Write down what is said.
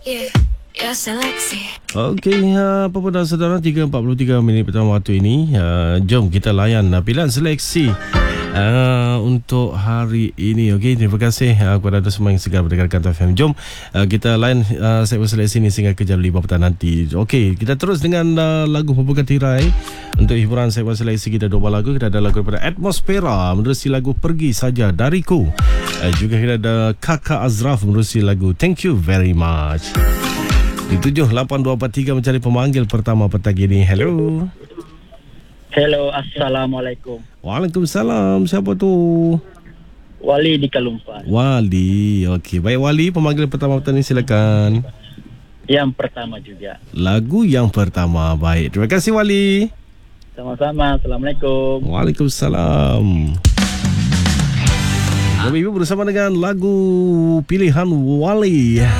Yeah, your seleksi. Okey, apa pun dah saudara, 3:43 minit pertama waktu ini. Jom kita layan pilihan seleksi untuk hari ini. Okey, terima kasih kepada anda semua yang segar mendengarkan Kantoi FM. Jom kita layan segmen seleksi ini sehingga ke jam 5 petang nanti. Okey, kita terus dengan lagu pembuka tirai. Untuk hiburan segmen seleksi kita 2 lagu. Kita ada lagu daripada Atmosfera menerusi lagu Pergi Saja Dariku. Juga kita ada Kakak Azraf menerusi lagu Thank You Very Much. Di 78243 mencari pemanggil pertama petang ini. Hello. Hello, Assalamualaikum. Waalaikumsalam. Siapa tu? Wali di Kalumpan. Wali. Okey, baik Wali, pemanggil pertama petang ini silakan. Yang pertama juga. Lagu yang pertama. Baik. Terima kasih Wali. Sama-sama. Assalamualaikum. Waalaikumsalam. Bapak Ibu bersama dengan lagu pilihan Wali.